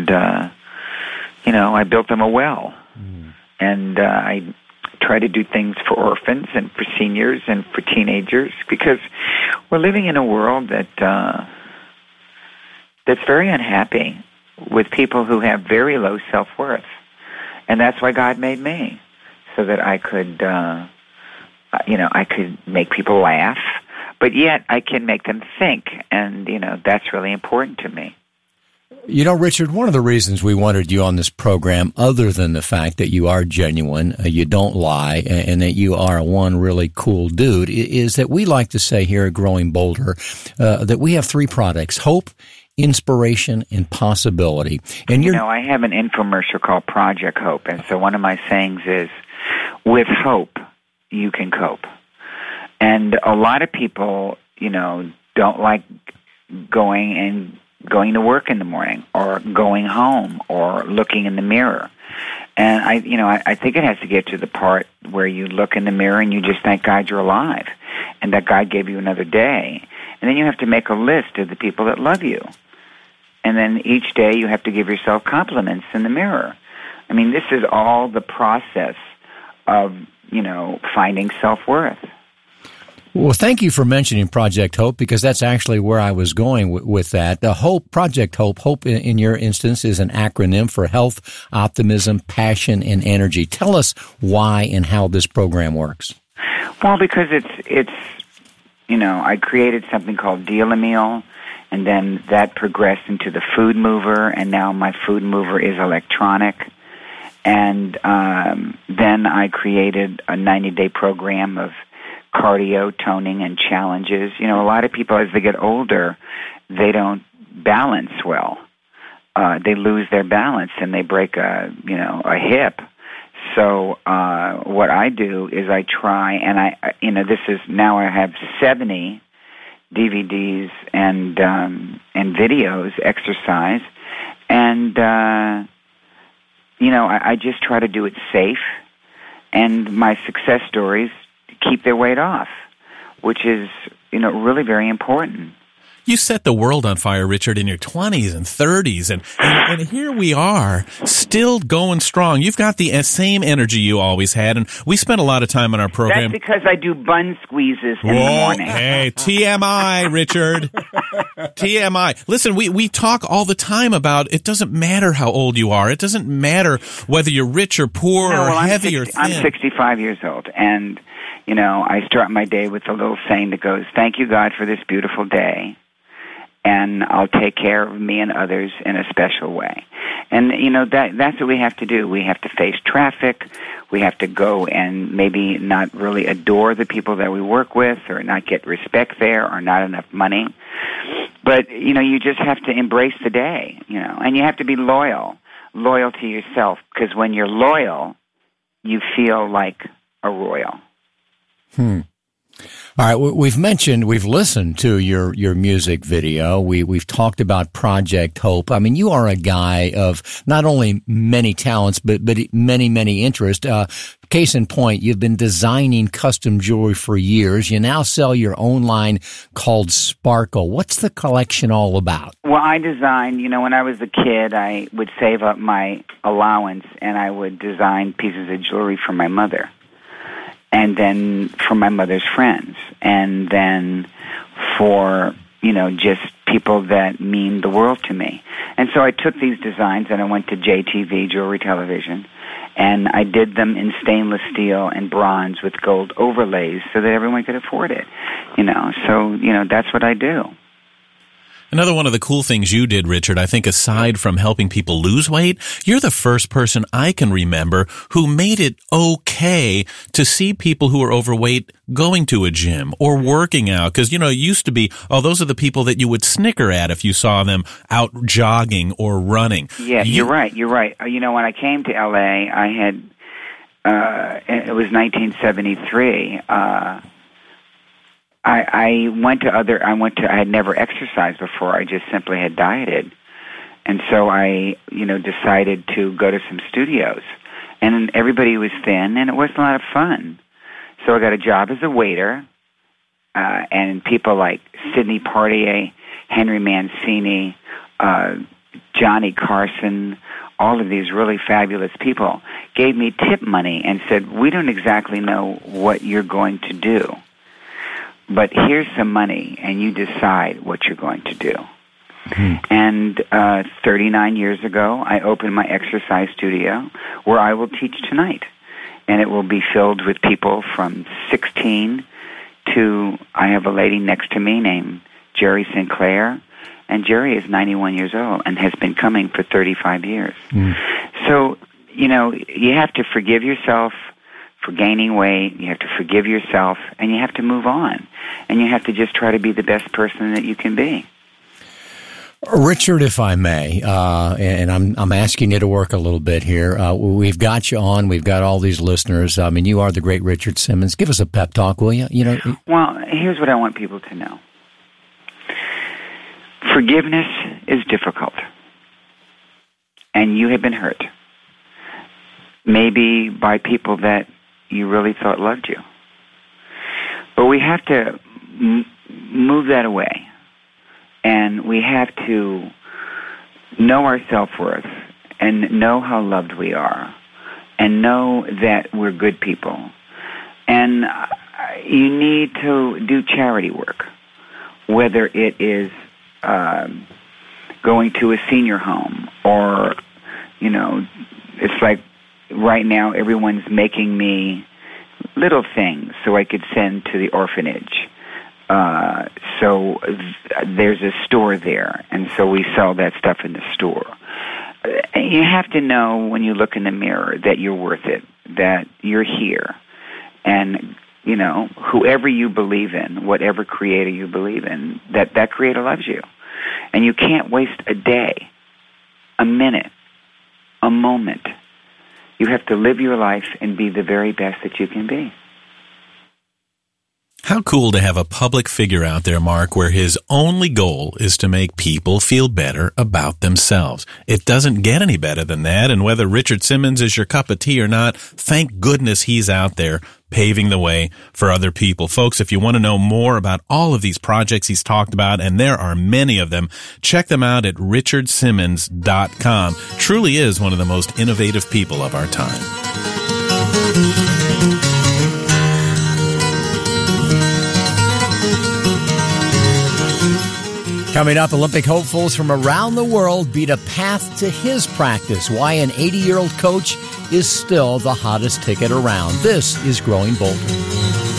and I built them a well, and I try to do things for orphans and for seniors and for teenagers, because we're living in a world that's very unhappy, with people who have very low self-worth. And that's why God made me, so that I could, I could make people laugh, but yet I can make them think, and, that's really important to me. Richard, one of the reasons we wanted you on this program, other than the fact that you are genuine, you don't lie, and that you are one really cool dude, is that we like to say here at Growing Bolder that we have three products: hope, inspiration, and possibility. And I have an infomercial called Project Hope, and so one of my sayings is, with hope, you can cope. And a lot of people, don't like going to work in the morning, or going home, or looking in the mirror. And I think it has to get to the part where you look in the mirror and you just thank God you're alive, and that God gave you another day. And then you have to make a list of the people that love you. And then each day you have to give yourself compliments in the mirror. I mean, this is all the process of, finding self-worth. Well, thank you for mentioning Project Hope, because that's actually where I was going with that. Project Hope. Hope in your instance is an acronym for health, optimism, passion, and energy. Tell us why and how this program works. Well, because it's I created something called Deal-A-Meal, and then that progressed into the Food Mover, and now my Food Mover is electronic. And then I created a 90-day program of cardio, toning, and challenges. A lot of people, as they get older, they don't balance well. They lose their balance and they break a hip. So what I do is I try, and this is now I have 70 DVDs and videos, exercise, and I just try to do it safe, and my success stories keep their weight off, which is, really very important. You set the world on fire, Richard, in your 20s and 30s, and here we are, still going strong. You've got the same energy you always had, and we spent a lot of time on our program. That's because I do bun squeezes in the morning. Hey, TMI, Richard. TMI. Listen, we talk all the time about it doesn't matter how old you are. It doesn't matter whether you're rich or poor or heavy or thin. I'm 65 years old, and, I start my day with a little saying that goes, "Thank you, God, for this beautiful day, and I'll take care of me and others in a special way." And, that's what we have to do. We have to face traffic. We have to go and maybe not really adore the people that we work with, or not get respect there, or not enough money. But, you just have to embrace the day, and you have to be loyal to yourself, because when you're loyal, you feel like a royal. All right, we've listened to your music video. We've talked about Project Hope. I mean, you are a guy of not only many talents, but many, many interests. Case in point, you've been designing custom jewelry for years. You now sell your own line called Sparkle. What's the collection all about? Well, I designed, when I was a kid, I would save up my allowance, and I would design pieces of jewelry for my mother, and then for my mother's friends, and then for, just people that mean the world to me. And so I took these designs and I went to JTV, Jewelry Television, and I did them in stainless steel and bronze with gold overlays so that everyone could afford it. So that's what I do. Another one of the cool things you did, Richard, I think aside from helping people lose weight, you're the first person I can remember who made it okay to see people who are overweight going to a gym or working out. Because, it used to be, those are the people that you would snicker at if you saw them out jogging or running. Yeah, you're right. When I came to L.A., I had, it was 1973, I had never exercised before. I just simply had dieted. And so I, decided to go to some studios. And everybody was thin, and it wasn't a lot of fun. So I got a job as a waiter, and people like Sidney Poitier, Henry Mancini, Johnny Carson, all of these really fabulous people, gave me tip money and said, we don't exactly know what you're going to do, but here's some money, and you decide what you're going to do. Mm-hmm. And 39 years ago, I opened my exercise studio where I will teach tonight. And it will be filled with people from 16 to, I have a lady next to me named Jerry Sinclair, and Jerry is 91 years old and has been coming for 35 years. Mm. So, you know, you have to forgive yourself for gaining weight, you have to forgive yourself, and you have to move on. And you have to just try to be the best person that you can be. Richard, if I may, and I'm asking you to work a little bit here. We've got you on. We've got all these listeners. I mean, you are the great Richard Simmons. Give us a pep talk, will you? You know. Well, here's what I want people to know. Forgiveness is difficult, and you have been hurt. Maybe by people that you really thought loved you. But we have to move that away. And we have to know our self-worth and know how loved we are and know that we're good people. And you need to do charity work, whether it is going to a senior home or, you know, it's like right now everyone's making me little things so I could send to the orphanage. So there's a store there, and so we sell that stuff in the store. You have to know when you look in the mirror that you're worth it, that you're here. And, you know, whoever you believe in, whatever creator you believe in, that creator loves you. And you can't waste a day, a minute, a moment. You have to live your life and be the very best that you can be. How cool to have a public figure out there, Mark, where his only goal is to make people feel better about themselves. It doesn't get any better than that, and whether Richard Simmons is your cup of tea or not, thank goodness he's out there paving the way for other people. Folks, if you want to know more about all of these projects he's talked about, and there are many of them, check them out at richardsimmons.com. Truly is one of the most innovative people of our time. Coming up, Olympic hopefuls from around the world beat a path to his practice. Why an 80-year-old coach is still the hottest ticket around. This is Growing Bolder.